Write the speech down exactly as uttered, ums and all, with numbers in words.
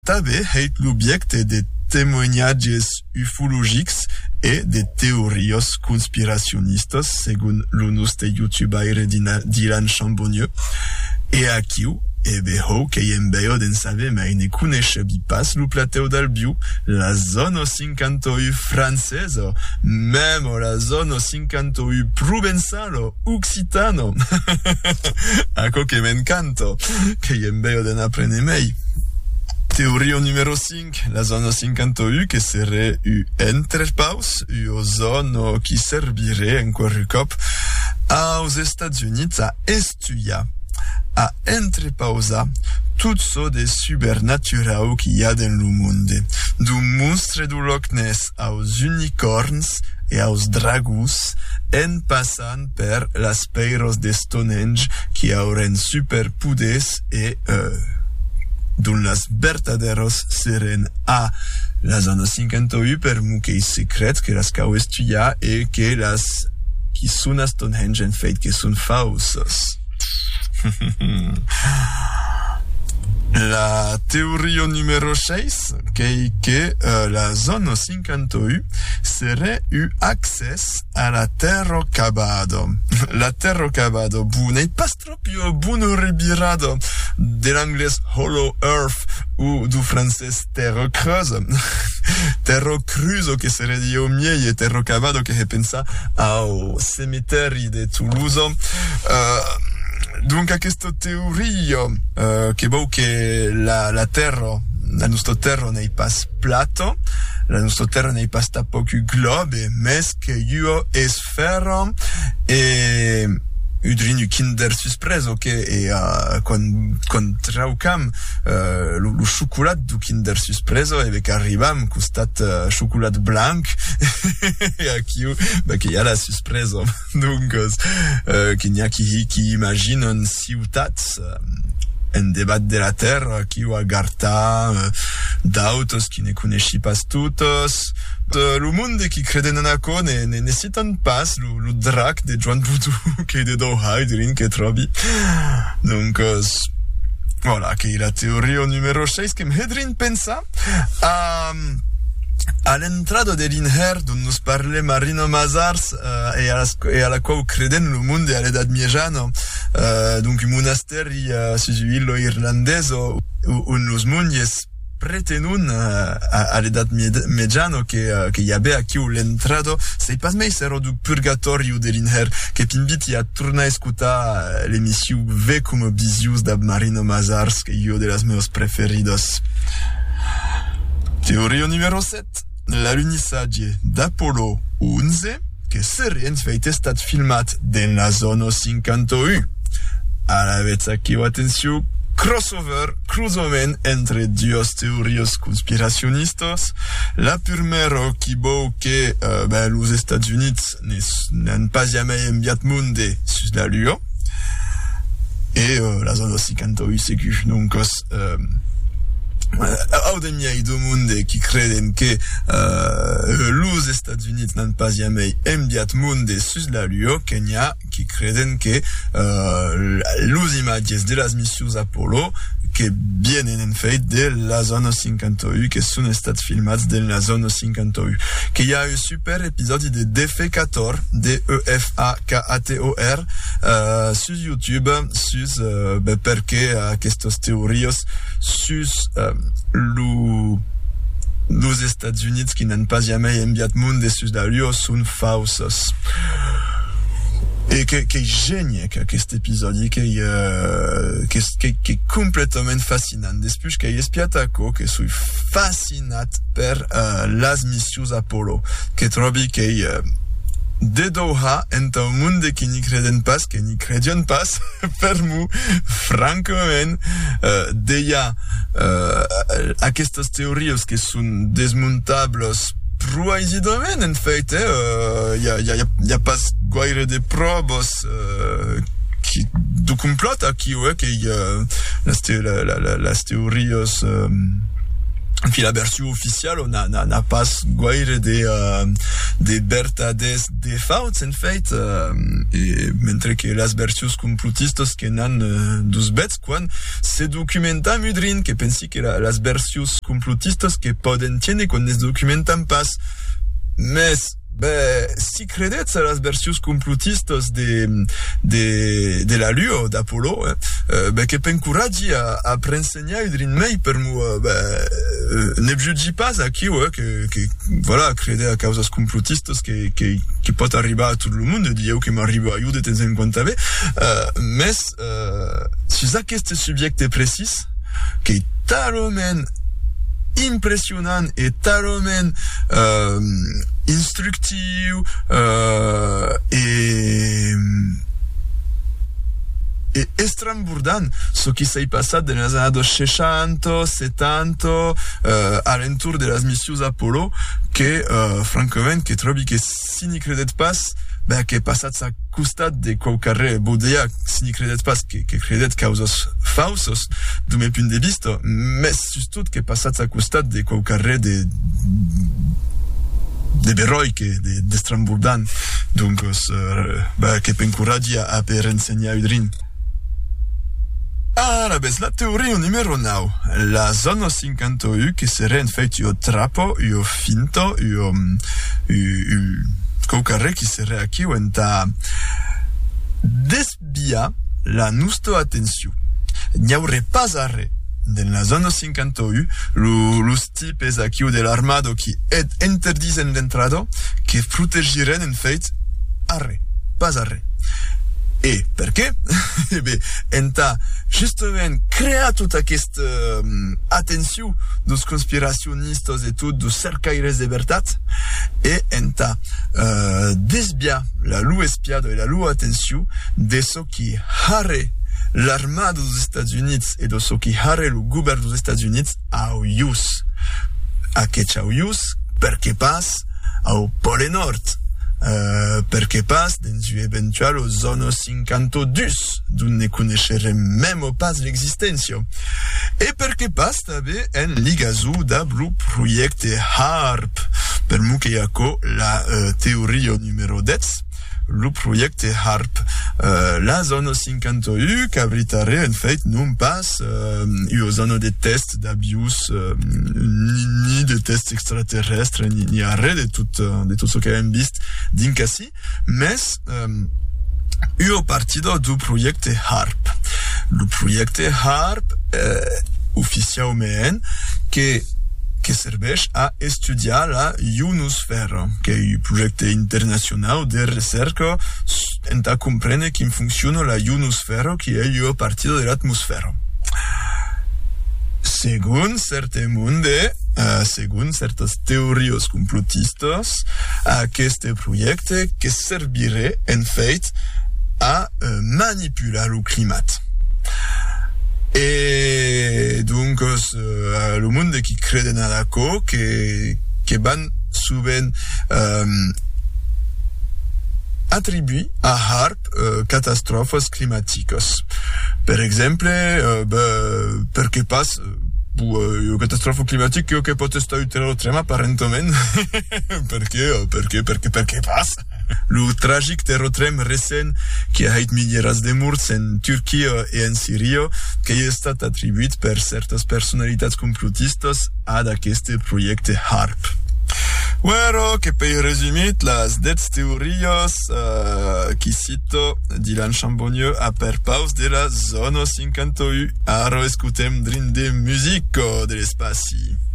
També heit l'objecte de témoignages ufologics e de teorios conspiracionistas, según l'unos de youtubaire Dylan Chambonnier. E aquiu, e beho che iembeo den save mai ne cunesce bi pas lu plateo dal biu, la zona cinquantoi franceso, memo la zona cinquantoi provenzalo, occitano. Aco che m'encanto, che iembeo den apprene mei. Teoria numéro cinq, la zona cinquantoi che serait u entrepaus, u zona qui servirait en cop aux États-Unis a estuia. A entrepausa tout so de supernaturau qui y a dans le monde, du monstre du Loch Ness aos unicorns e aos dragus, en passant per las peiros de Stonehenge qui auren superpuders e euh, dun las verdaderos seren a la zona cinquantoi per mu che i secret que las cau estudia e que las qui sun a Stonehenge en fait que sun falsos. La teoria numéro seis, che que uh, la zona cinquantoi serait eu accès à la terra cavado. La terra cavado bu n'est pas proprio buono rebirado de l'anglais hollow earth ou du francés terra creuse. Terra cruzo che serait dio miei e terra cavado che pensa au cemiteri de Toulouse. Uh, Donc, a questa teoria, uh, che bo che la, la terra, la nostra terra n'est pas plato, la nostra terra n'est pas tapocu globe, mes che io è sfera e udrinu kinder suspreso che e uh, con con traucam uh, lo, lo chocolat du kinder suspreso e bec arrivam costat uh, chocolat blanc e aquí bah che ya la suspreso donc uh, che n'hi ha qui qui imaginen ciutats uh, en debat de la terra qui o agarta uh, d'autos qui ne conosci pas tutos uh, lo monde qui creden en aco ne, ne necessitan pas lo, lo drac de Joan Boudou che de Doha idrin che trobi donc uh, voilà che la teoria numero seis che m'hedrin pensa um, all'entrado dell'inher dun nos parle Marino Mazars uh, e, alla, e alla qual creden lo monde all'edad miejano uh, donc un monasteri uh, sus illo irlandeso un nos mundies pretenun uh, all'edad mediano che uh, che yabe aquí l'entrado sei pas mai sero du purgatorio dell'inher che t'inviti a tornare a ascoltare l'emissione V come Bisius da Marino Mazars che io de las meus preferidos. Teoria numero sept, l'alunissage d'Apollo onze, che serait en fait stat filmat dans la zona cinquantoi. Aveți aquí o atenció, crossover, cruzomen entre dues teorios conspiracionistas. La primero qui bo que uh, ben, los Estats Units n'han pas jamais enviat monde sus la Lua. Et uh, la zona cinquantoi secu, donc uh, au de miei do monde qui creden que uh, los Estats Units n'han pas jamais enviat monde sus la Lua, que n'hi ha qui creden que uh, los imatges de las missions Apollo que vienen en fait de la zona cinquantoi, que són estat filmats de la zona cinquantoi, que hi ha un super episodi de Defecator, D E F A K A T O R, uh, sus YouTube, sus uh, ben, perché uh, aquestes teories sus uh, lo los Estats Units qui n'han pas jamais enviat monde sus la Lua són falsos. E che, che genie che questo episodio che, uh, che, che, che completamente fascinante després che è spiataco che sono fascinat per uh, las missions Apollo che trovi che uh, de Doha enta un monde che ni creden pas che ni credion pas per mu francament uh, deia uh, aquestes teories que són desmuntables proaisidament en fait eh, uh, y, a, y, a, y a pas guaire de proves uh, qui, du complot aquí eh, que y a las, te, la, la, la, las teories um, Puis la version officielle n'a, n'a, n'a pas guaire de, uh, de vertades de fauts, en fait, uh, e, mentre que las versions complotistas que n'han uh, dus bets, quan se documenta mudrin, que pensi que la, las versions complotistas que poden tiene quan es documentan pas. Mes, Be, si credeți a las versions complotistas de, de, de la Luo, d'Apollo, eh, be, che pencuragi a, a prensegnar udrin mei per mu, be, ne giugi pas aquí, eh, que, que, voilà, crede a causas complotistas que, que, que pot arribar a tot el món, dieu que m'arriba a iu de temps en quant a bé, uh, mes, uh, sus aquest subjecte precis, que talment impressionant et talment uh, instructiu uh, et e estramburdant so che sei passat de les années seixanta, setanta uh, a l'entour de las missions Apollo que uh, francament que trobi que si ni credet pas ben, que passats a costat de qualcarre bodea si ni credet pas que, que credet causas fausos du meu punt de vista, mais sustot que passats a costat de qualcarre de de beroiche, de destramburdant, donc uh, ben, que pencuragi a, a per ensenyar udrin. Ara, bes, la teoria numero nau. La zona cinquanta u, che serait en fait io trappo, io finto, io, io qualcarre qui serait aquí o enta desvia la nusto attenzione. N'aurait pas arrêt nella zona cinquanta u, los tipes aquí dell'armado qui ed interdisen l'entrado, che protegiren en fait arrêt, pas arrêt. E perché? E beh, enta justament crea tota aquesta um, atenció dos conspiracionistas e tot, dos cercaires de veritat, e enta uh, desvia la lua espiado e la lua atenció de so qui hare l'armada dos Estats Units e de so qui hare lo govern dos Estats Units au ius. A che c'au ius? Perché pas au Pole Nord. Uh, perché pas dins u eventual zona cinquanta dus d'un ne conoscerem memo pas l'existència e perché pas també en ligazu da blu proiecte HARP per mu que iaco la uh, teoria numero dez lo proiecte HARP uh, la zona cinquanta u qu'abritare en fait non pas uh, u zona de test d'abus uh, ni, ni de test extraterrestre ni, ni arre de tout, uh, de tout ce que hem vist d'incassi, mes um, u partido du proiecte HARP. Le proiecte HARP uh, oficialment que que serveix a estudiar la ionosfera, que è un progetto internazionale de recerca en a comprendre com funciona la ionosfera, que è a partir de l'atmosfera. Según certe munde, uh, según certas teories complotistas, aquest projecte que servirait en fait a uh, manipular el climat. E donc uh, le monde qui crede nadaco que que van souvent um, attribuir a HARP uh, catastrofes climatiques. Per exemple, uh, be, perché pas uh, catastrofe climatique che pot estar terratrem apparentement perché perché perché perché pas lo tragic terratrem recent che ha fait milieras de morts en Turquia e en Siria che è stat attribuit per certes personalitats complotistas ad aquest projecte HARP. Bueno, que per resumit las dez teories uh, qui cito Dylan Chambonnier a per paus de la zona cinquanta u. Ara escutem drin de musico de l'espaci.